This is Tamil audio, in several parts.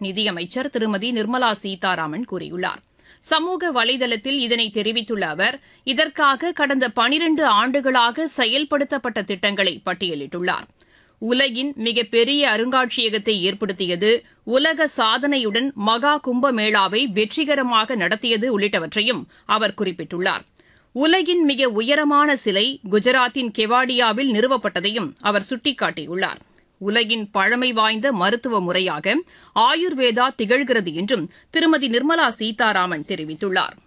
நிதியமைச்சர் திருமதி நிர்மலா சீதாராமன் கூறியுள்ளார். சமூக வலைதளத்தில் இதனை தெரிவித்துள்ள அவர், இதற்காக கடந்த 12 ஆண்டுகளாக செயல்படுத்தப்பட்ட திட்டங்களை பட்டியலிட்டுள்ளார். உலகின் மிகப்பெரிய அருங்காட்சியகத்தை ஏற்படுத்தியது, உலக சாதனையுடன் மகா கும்பமேளாவை வெற்றிகரமாக நடத்தியது உள்ளிட்டவற்றையும் அவர் குறிப்பிட்டுள்ளார். உலகின் மிக உயரமான சிலை குஜராத்தின் கெவாடியாவில் நிறுவப்பட்டதையும் அவர் சுட்டிக்காட்டியுள்ளார். உலகின் பழமை வாய்ந்த மருத்துவ முறையாக ஆயுர்வேதா திகழ்கிறது என்றும் திருமதி நிர்மலா சீதாராமன் தெரிவித்துள்ளார்.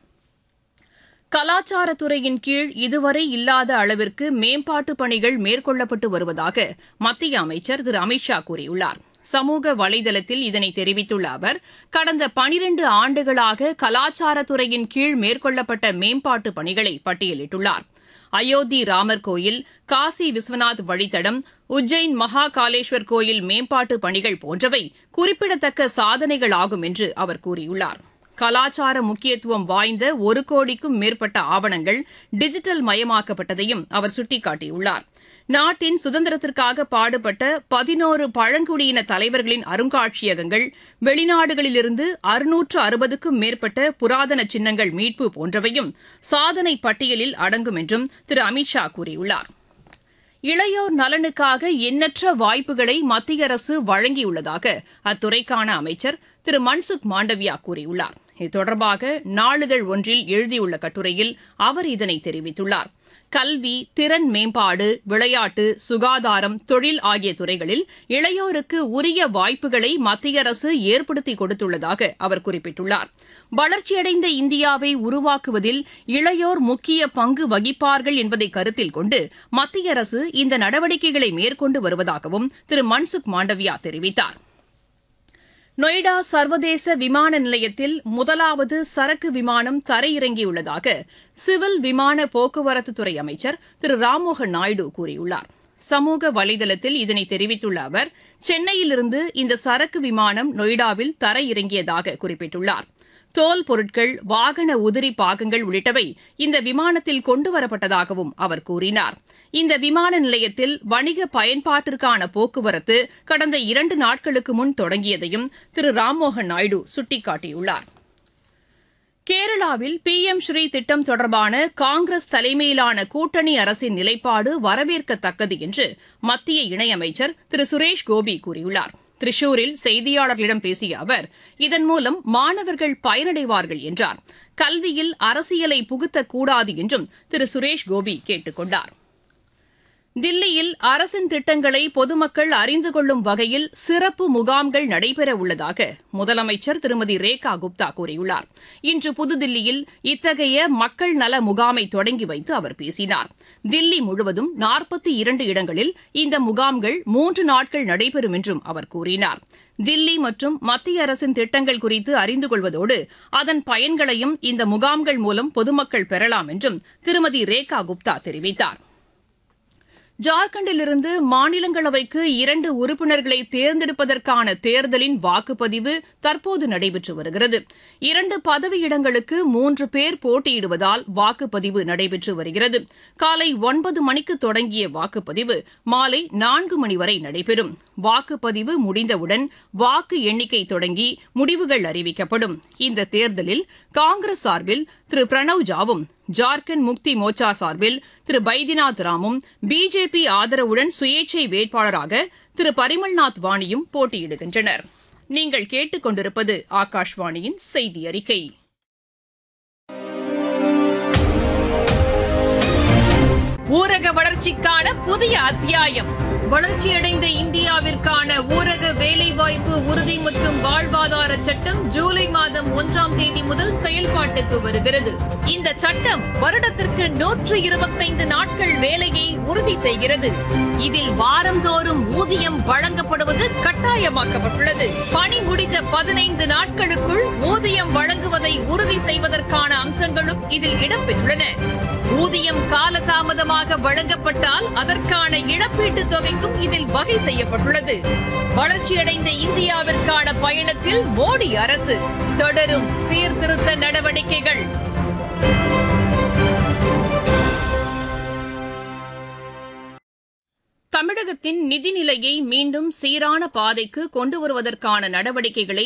கலாச்சாரத்துறையின் கீழ் இதுவரை இல்லாத அளவிற்கு மேம்பாட்டுப் பணிகள் மேற்கொள்ளப்பட்டு வருவதாக மத்திய அமைச்சர் திரு அமித் ஷா கூறியுள்ளார். சமூக வலைதளத்தில் இதனை தெரிவித்துள்ள அவர், கடந்த 12 ஆண்டுகளாக கலாச்சாரத்துறையின் கீழ் மேற்கொள்ளப்பட்ட மேம்பாட்டுப் பணிகளை பட்டியலிட்டுள்ளார். அயோத்தி ராமர் கோயில், காசி விஸ்வநாத் வழித்தடம், உஜ்ஜைன் மகா காளேஸ்வர் கோயில் மேம்பாட்டுப் பணிகள் போன்றவை குறிப்பிடத்தக்க சாதனைகளாகும் என்று அவர் கூறியுள்ளார். கலாச்சார முக்கியத்துவம் வாய்ந்த 1 கோடிக்கும் மேற்பட்ட ஆவணங்கள் டிஜிட்டல் மயமாக்கப்பட்டதையும் அவர் சுட்டிக்காட்டியுள்ளார். நாட்டின் சுதந்திரத்திற்காக பாடுபட்ட 11 பழங்குடியின தலைவர்களின் அருங்காட்சியகங்கள், வெளிநாடுகளிலிருந்து 660க்கும் மேற்பட்ட புராதன சின்னங்கள் மீட்பு போன்றவையும் சாதனை பட்டியலில் அடங்கும் என்றும் திரு அமித் ஷா கூறியுள்ளார். இளையோர் நலனுக்காக எண்ணற்ற வாய்ப்புகளை மத்திய அரசு வழங்கியுள்ளதாக அத்துறைக்கான அமைச்சர் திரு மன்சுக் மாண்டவியா கூறியுள்ளார். இது தொடர்பாக நாளிதழ் ஒன்றில் எழுதியுள்ள கட்டுரையில் அவர் இதனை தெரிவித்துள்ளார். கல்வி, திறன் மேம்பாடு, விளையாட்டு, சுகாதாரம், தொழில் ஆகிய துறைகளில் இளையோருக்கு உரிய வாய்ப்புகளை மத்திய அரசு ஏற்படுத்தி கொடுத்துள்ளதாக அவர் குறிப்பிட்டுள்ளார். வளர்ச்சியடைந்த இந்தியாவை உருவாக்குவதில் இளையோர் முக்கிய பங்கு வகிப்பார்கள் என்பதை கருத்தில் கொண்டு மத்திய அரசு இந்த நடவடிக்கைகளை மேற்கொண்டு வருவதாகவும் திரு மன்சுக் மாண்டவியா தெரிவித்தார். நொய்டா சர்வதேச விமான நிலையத்தில் முதலாவது சரக்கு விமானம் தரையிறங்கியுள்ளதாக சிவில் விமான போக்குவரத்துத்துறை அமைச்சர் திரு ராம்மோகன் நாயுடு கூறியுள்ளார். சமூக வலைதளத்தில் இதனை தெரிவித்துள்ள அவர், சென்னையிலிருந்து இந்த சரக்கு விமானம் நொய்டாவில் தரையிறங்கியதாக குறிப்பிட்டுள்ளார். தோல் பொருட்கள், வாகன உதிரி பாகங்கள் உள்ளிட்டவை இந்த விமானத்தில் கொண்டுவரப்பட்டதாகவும் அவர் கூறினார். இந்த விமான நிலையத்தில் வணிக பயன்பாட்டிற்கான போக்குவரத்து கடந்த 2 நாட்களுக்கு முன் தொடங்கியதையும் திரு ராம்மோகன் நாயுடு சுட்டிக்காட்டியுள்ளார். கேரளாவில் PM ஸ்ரீ திட்டம் தொடர்பான காங்கிரஸ் தலைமையிலான கூட்டணி அரசின் நிலைப்பாடு வரவேற்கத்தக்கது என்று மத்திய இணையமைச்சர் திரு சுரேஷ் கோபி கூறியுள்ளார். திரிசூரில் செய்தியாளர்களிடம் பேசிய அவர், இதன் மூலம் மாணவர்கள் பயனடைவார்கள் என்றார். கல்வியில் அரசியலை புகுத்தக்கூடாது என்றும் திரு சுரேஷ் கோபி கேட்டுக் கொண்டார். தில்லியில் அரசின் திட்டங்களை பொதுமக்கள் அறிந்து கொள்ளும் வகையில் சிறப்பு முகாம்கள் நடைபெற உள்ளதாக முதலமைச்சர் திருமதி ரேகா குப்தா கூறியுள்ளார். இன்று புதுதில்லியில் இத்தகைய மக்கள் நல முகாமை தொடங்கி வைத்து அவர் பேசினார். தில்லி முழுவதும் 42 இடங்களில் இந்த முகாம்கள் 3 நாட்கள் நடைபெறும் என்றும் அவர் கூறினார். தில்லி மற்றும் மத்திய அரசின் திட்டங்கள் குறித்து அறிந்து கொள்வதோடு அதன் பயன்களையும் இந்த முகாம்கள் மூலம் பொதுமக்கள் பெறலாம் என்றும் திருமதி ரேகா குப்தா தெரிவித்தார். ஜார்க்கண்டிலிருந்து மாநிலங்களவைக்கு 2 உறுப்பினர்களை தேர்ந்தெடுப்பதற்கான தேர்தலின் வாக்குப்பதிவு தற்போது நடைபெற்று வருகிறது. 2 பதவியிடங்களுக்கு 3 பேர் போட்டியிடுவதால் வாக்குப்பதிவு நடைபெற்று வருகிறது. காலை 9 மணிக்கு தொடங்கிய வாக்குப்பதிவு மாலை 4 மணி வரை நடைபெறும். வாக்குப்பதிவு முடிந்தவுடன் வாக்கு எண்ணிக்கை தொடங்கி முடிவுகள் அறிவிக்கப்படும். இந்த தேர்தலில் காங்கிரஸ் சார்பில் திரு பிரணவ் ஜாவும், ஜார்க்கண்ட் முக்தி மோர்ச்சா சார்பில் திரு பைதிநாத் ராமும், பிஜேபி ஆதரவுடன் சுயேட்சை வேட்பாளராக திரு பரிமல்நாத் வாணியும் போட்டியிடுகின்றனர். நீங்கள் கேட்டுக் கொண்டிருப்பது ஆகாஷ்வாணியின் செய்தி அறிக்கை. ஊரக வளர்ச்சிக்கான புதிய அத்தியாயம். வளர்ச்சியடைந்த இந்தியாவிற்கான ஊரக வேலைவாய்ப்பு உறுதி மற்றும் வாழ்வாதார சட்டம் ஜூலை மாதம் 1ஆம் தேதி முதல் செயல்பாட்டுக்கு வருகிறது. இந்த சட்டம் வருடத்திற்கு 125 நாட்கள் வேலையை உறுதி செய்கிறது. இதில் வாரந்தோறும் ஊதியம் வழங்கப்படுவது கட்டாயமாக்கப்பட்டுள்ளது. பணி முடிந்த 15 நாட்களுக்குள் ஊதியம் வழங்குவதை உறுதி செய்வதற்கான அம்சங்களும் இதில் இடம்பெற்றுள்ளன. ஊதியம் காலதாமதமாக வழங்கப்பட்டால் அதற்கான இழப்பீட்டுத் தொகைக்கும் இதில் வகை செய்யப்பட்டுள்ளது. வளர்ச்சியடைந்த இந்தியாவிற்கான பயணத்தில் மோடி அரசு தொடரும் சீர்திருத்த நடவடிக்கைகள். தமிழகத்தின் நிதிநிலையை மீண்டும் சீரான பாதைக்கு கொண்டு வருவதற்கான நடவடிக்கைகளை